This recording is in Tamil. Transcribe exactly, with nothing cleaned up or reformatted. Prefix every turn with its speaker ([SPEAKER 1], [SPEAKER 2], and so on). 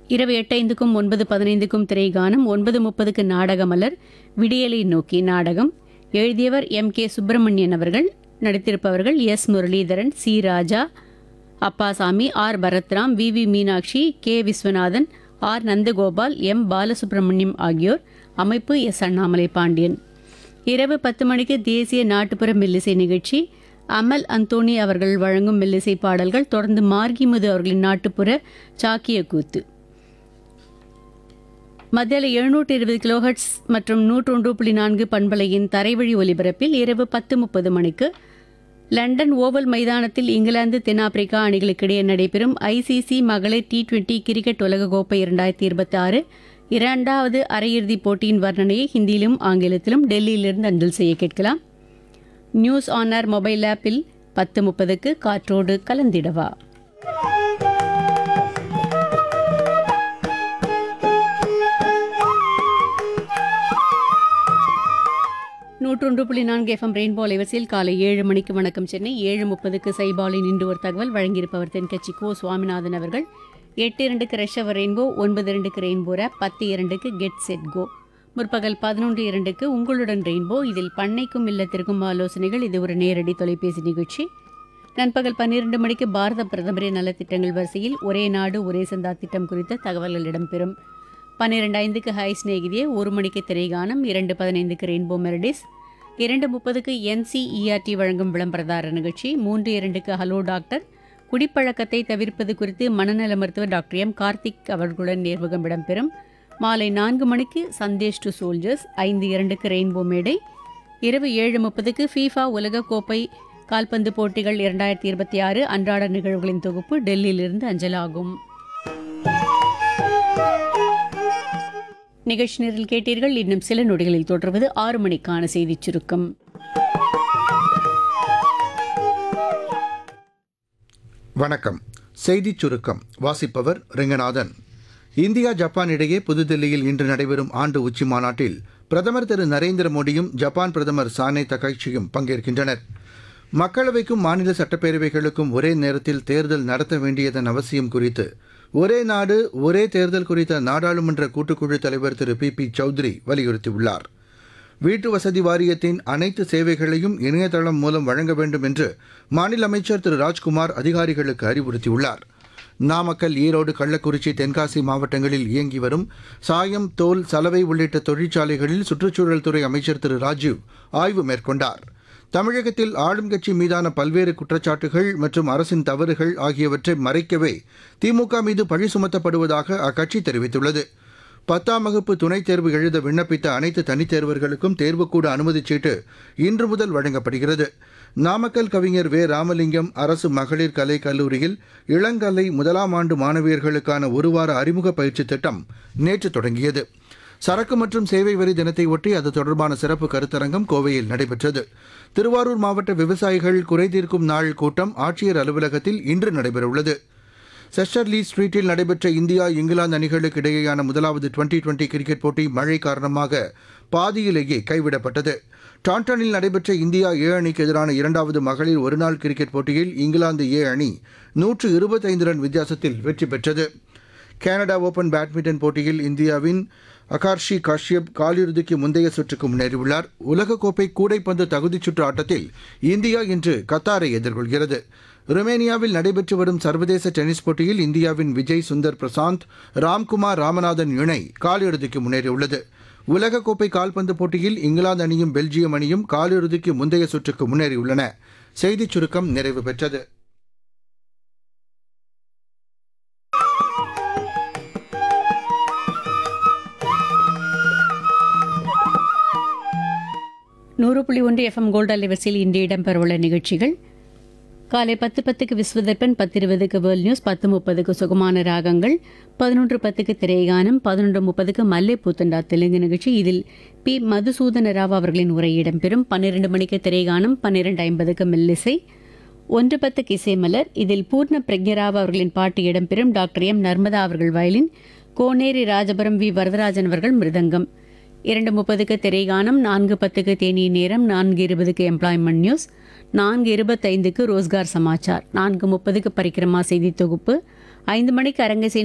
[SPEAKER 1] இரவு எட்டு ஐந்துக்கும் ஒன்பது பதினைந்துக்கும் திரைகானம், ஒன்பது முப்பதுக்கு நாடகமலர், விடியலை நோக்கி நாடகம். எழுதியவர் எம் கே சுப்பிரமணியன் அவர்கள். நடித்திருப்பவர்கள் S Muralidharan, C Raja, Appasamy, R Bharathram, we we Meenakshi, K Viswanathan, R Nandagopal, M Balasubramaniam ஆகியோர். அமைப்பு எஸ் அண்ணாமலை பாண்டியன். இரவு பத்து மணிக்கு தேசிய நாட்டுப்புற மெல்லிசை நிகழ்ச்சி. அமல் அந்தோணி அவர்கள் வழங்கும் மெல்லிசை பாடல்கள். தொடர்ந்து மார்கிமுது அவர்களின் நாட்டுப்புற சாக்கிய கூத்து. மத்தியில் எழுநூற்று இருபது கிலோஹெர்ட்ஸ் மற்றும் நூற்றொன்று புள்ளி நான்கு பண்பலையின் தரைவழி ஒலிபரப்பில் இரவு பத்து முப்பது மணிக்கு லண்டன் ஓவல் மைதானத்தில் இங்கிலாந்து தென்னாப்பிரிக்கா அணிகளுக்கிடையே நடைபெறும் ஐசிசி மகளிர் டி டுவெண்டி கிரிக்கெட் உலகக்கோப்பை இரண்டாயிரத்தி இருபத்தி ஆறு இரண்டாவது அரையிறுதிப் போட்டியின் வர்ணனையை ஹிந்தியிலும் ஆங்கிலத்திலும் டெல்லியிலிருந்து அஞ்சல் செய்ய கேட்கலாம். நியூஸ் ஆன் ஏர் மொபைல் ஆப்பில் பத்து முப்பதுக்கு காற்றோடு கலந்திடவா. நூற்றொன்று புள்ளி நான்கு எஃப்எம் ரெயின்போ அலைவரிசையில் காலை ஏழு மணிக்கு வணக்கம் சென்னை, ஏழு முப்பதுக்கு சைபாலின் இன்று ஒரு தகவல் வழங்கியிருப்பவர் தென்கட்சி கோ சுவாமிநாதன் அவர்கள். எட்டு இரண்டுக்கு ரெஷவர் ரெயின்போ, ஒன்பது இரண்டுக்கு ரெயின்போ ரேப், பத்து இரண்டுக்கு கெட் செட் கோ. முற்பகல் பதினொன்று இரண்டுக்கு உங்களுடன் ரெயின்போ. இதில் பண்ணைக்கும் இல்லத்திற்கும் ஆலோசனைகள். இது ஒரு நேரடி தொலைபேசி நிகழ்ச்சி. நண்பகல் பன்னிரண்டு மணிக்கு பாரத பிரதமரின் நலத்திட்டங்கள் வரிசையில் ஒரே நாடு ஒரே சந்தா திட்டம் குறித்த தகவல்கள் இடம்பெறும். பன்னிரண்டு ஐந்துக்கு ஹை ஸ்நேகிதியே, ஒரு மணிக்கு திரைகானம், இரண்டு பதினைந்துக்கு ரெயின்போ மெலடிஸ், இரண்டு முப்பதுக்கு என்சிஇஆர்டி வழங்கும் விளம்பரதார நிகழ்ச்சி, மூன்று இரண்டுக்கு ஹலோ டாக்டர், குடிப்பழக்கத்தை தவிர்ப்பது குறித்து மனநல மருத்துவர் டாக்டர் எம் கார்த்திக் அவர்களுடன் நேர்முகம் இடம்பெறும். மாலை நான்கு மணிக்கு சந்தேஷ் டு சோல்ஜர்ஸ், ஐந்து இரண்டுக்கு ரெயின்போ மேடை, இரவு ஏழு முப்பதுக்கு ஃபீஃபா உலகக்கோப்பை கால்பந்து போட்டிகள் இரண்டாயிரத்தி இருபத்தி ஆறு அன்றாட நிகழ்வுகளின் தொகுப்பு டெல்லியிலிருந்து அஞ்சலாகும். நிகழ்ச்சி நேரில் கேட்டீர்கள். இன்னும் சில நொடிகளில் தொடர்வது ஆறு மணிக்கான செய்திச் சுருக்கம்.
[SPEAKER 2] வணக்கம். செய்திச் சுருக்கம் வாசிப்பவர் ரெங்கநாதன். இந்தியா ஜப்பான் இடையே புதுதில்லியில் இன்று நடைபெறும் ஆண்டு உச்சி மாநாட்டில் பிரதமர் திரு நரேந்திர மோடியும் ஜப்பான் பிரதமர் சானே தகைச்சியும் பங்கேற்கின்றனர். மக்களவைக்கும் மாநில சட்டப்பேரவைகளுக்கும் ஒரே நேரத்தில் தேர்தல் நடத்த வேண்டியதன் அவசியம் குறித்து ஒரே நாடு ஒரே தேர்தல் குறித்த நாடாளுமன்ற கூட்டுக்குழு தலைவர் திரு பி பி சௌத்ரி வலியுறுத்தியுள்ளார். வீட்டு வசதி வாரியத்தின் அனைத்து சேவைகளையும் இணையதளம் மூலம் வழங்க வேண்டும் என்று மாநில அமைச்சர் திரு ராஜ்குமார் அதிகாரிகளுக்கு அறிவுறுத்தியுள்ளார். நாமக்கல், ஈரோடு, கள்ளக்குறிச்சி, தென்காசி மாவட்டங்களில் இயங்கி வரும் சாயம், தோல், சலவை உள்ளிட்ட தொழிற்சாலைகளில் சுற்றுச்சூழல் துறை அமைச்சர் திரு ராஜீவ் ஆய்வு மேற்கொண்டார். தமிழகத்தில் ஆளும் கட்சி மீதான பல்வேறு குற்றச்சாட்டுகள் மற்றும் அரசின் தவறுகள் ஆகியவற்றை மறைக்கவே திமுக மீது பழி சுமத்தப்படுவதாக அக்கட்சி தெரிவித்துள்ளது. பத்தாம் வகுப்பு துணைத் தேர்வு எழுத விண்ணப்பித்த அனைத்து தனித் தேர்வர்களுக்கும் தேர்வுக்கூட அனுமதிச் சீட்டு இன்று முதல் வழங்கப்படுகிறது. நாமக்கல் கவிஞர் வே ராமலிங்கம் அரசு மகளிர் கலை கல்லூரியில் இளங்கலை முதலாம் ஆண்டு மாணவியர்களுக்கான ஒருவார அறிமுக பயிற்சி திட்டம் நேற்று தொடங்கியது. சரக்கு மற்றும் சேவை வரி தினத்தை ஒட்டி அது தொடர்பான சிறப்பு கருத்தரங்கம் கோவையில் நடைபெற்றது. திருவாரூர் மாவட்ட விவசாயிகள் குறைதீர்க்கும் நாள் கூட்டம் ஆட்சியர் அலுவலகத்தில் இன்று நடைபெறவுள்ளது. செஸ்டர்லி ஸ்ட்ரீட்டில் நடைபெற்ற இந்தியா இங்கிலாந்து அணிகளுக்கு இடையேயான முதலாவது டுவெண்டி டுவெண்டி கிரிக்கெட் போட்டி மழை காரணமாக பாதியிலேயே கைவிடப்பட்டது. டாண்டனில் நடைபெற்ற இந்தியா ஏ அணிக்கு எதிரான இரண்டாவது மகளிர் ஒருநாள் கிரிக்கெட் போட்டியில் இங்கிலாந்து ஏ அணி நூற்று இருபத்தைந்து ரன் வித்தியாசத்தில் வெற்றி பெற்றது. கனடா ஓபன் பேட்மிண்டன் போட்டியில் இந்தியாவின் அகார்ஷி காஷ்யப் காலிறுதிக்கு முந்தைய சுற்றுக்கு முன்னேறியுள்ளார். உலகக்கோப்பை கூடைப்பந்து தகுதிச் சுற்று ஆட்டத்தில் இந்தியா இன்று கத்தாரை எதிர்கொள்கிறது. ருமேனியாவில் நடைபெற்று வரும் சர்வதேச டென்னிஸ் போட்டியில் இந்தியாவின் விஜய் சுந்தர் பிரசாந்த், ராம்குமார் ராமநாதன் இணை காலிறுதிக்கு முன்னேறியுள்ளது. உலகக்கோப்பை கால்பந்து போட்டியில் இங்கிலாந்து அணியும் பெல்ஜியம் அணியும் காலிறுதிக்கு முந்தைய சுற்றுக்கு முன்னேறியுள்ளன. செய்திச் சுருக்கம் நிறைவு பெற்றது.
[SPEAKER 1] நூறு புள்ளி ஒன்று எஃப்எம் கோல்டு அலைவரிசையில் இன்று இடம்பெறவுள்ள நிகழ்ச்சிகள்: காலை பத்து பத்துக்கு விஸ்வதர்பன், பத்து இருபதுக்கு வேர்ல்ட் நியூஸ், பத்து முப்பதுக்கு சுகமான ராகங்கள், பதினொன்று பத்துக்கு திரைகானம், பதினொன்று முப்பதுக்கு மல்லை பூத்தண்டா தெலுங்கு நிகழ்ச்சி. இதில் பி மதுசூதன ராவ் அவர்களின் உரை இடம்பெறும். பன்னிரண்டு மணிக்கு திரைகானம், பன்னிரண்டு ஐம்பதுக்கு மெல்லிசை, ஒன்று பத்துக்கு இசைமலர். இதில் பூர்ண பிரக்ஞராவ் அவர்களின் பாட்டு இடம்பெறும். டாக்டர் எம் நர்மதா அவர்கள் வயலின், கோனேரி ராஜபுரம் வி வரதராஜன் அவர்கள் மிருதங்கம். இரண்டு முப்பதுக்கு திரைகானம், நான்கு பத்துக்கு தேனி நேரம், நான்கு இருபதுக்கு எம்ப்ளாய்மெண்ட் நியூஸ், நான்கு இருபத்தைந்துக்கு ரோஸ்கார் சமாச்சார், நான்கு முப்பதுக்கு பரிக்கிரமா செய்தி தொகுப்பு, ஐந்து மணிக்கு அரங்கசை